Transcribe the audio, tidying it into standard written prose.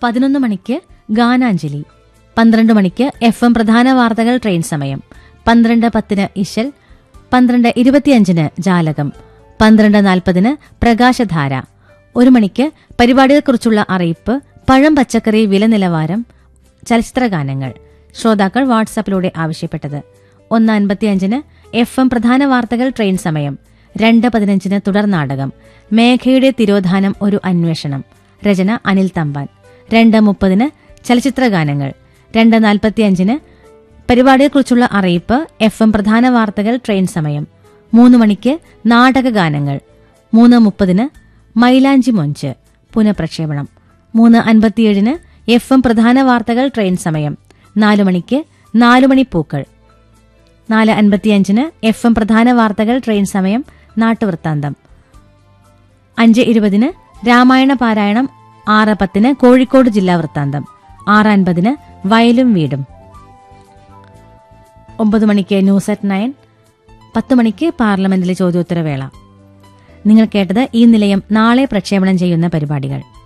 11 മണിക്ക് ഗാനാഞ്ജലി, 12 മണിക്ക് FM പ്രധാന വാർത്തകൾ ട്രെയിൻ സമയം, 12:10 ഇശൽ, 12:25 ജാലകം, 12:40 പ്രകാശധാര, 1 മണിക്ക് പരിപാടിയെക്കുറിച്ചുള്ള അറിയിപ്പ്, പഴം പച്ചക്കറി വില നിലവാരം, ചലച്ചിത്രഗാനങ്ങൾ, ശ്രോതാക്കൾ വാട്സാപ്പിലൂടെ ആവശ്യപ്പെട്ടത്. 1:55 FM പ്രധാന വാർത്തകൾ ട്രെയിൻ സമയം, 2:15 തുടർ നാടകം, മേഘയുടെ തിരോധാനം ഒരു അന്വേഷണം, രചന അനിൽ തമ്പാൻ, 2:30 ചലച്ചിത്രഗാനങ്ങൾ, 2:45 പരിപാടിയെക്കുറിച്ചുള്ള അറിയിപ്പ്, FM പ്രധാന വാർത്തകൾ ട്രെയിൻ സമയം, 3 മണിക്ക് നാടകഗാനങ്ങൾ, 3:30 മൈലാഞ്ചി മൊഞ്ച് പുനഃപ്രക്ഷേപണം, 3:57 FM പ്രധാന വാർത്തകൾ ട്രെയിൻ സമയം, 4 മണിക്ക് 4 മണിപ്പൂക്കൾ, 4:55 FM പ്രധാന വാർത്തകൾ ട്രെയിൻ സമയം, നാട്ടുവൃത്താന്തം, 5:20 രാമായണ പാരായണം, 6:10 കോഴിക്കോട് ജില്ലാ വൃത്താന്തം, 6:50 വയലും വീടും, 9 മണിക്ക് ന്യൂസ് അറ്റ് 9, 10 മണിക്ക് പാർലമെന്റിലെ ചോദ്യോത്തരവേള. നിങ്ങൾ കേട്ടത് ഈ നിലയം നാളെ പ്രക്ഷേപണം ചെയ്യുന്ന പരിപാടികൾ.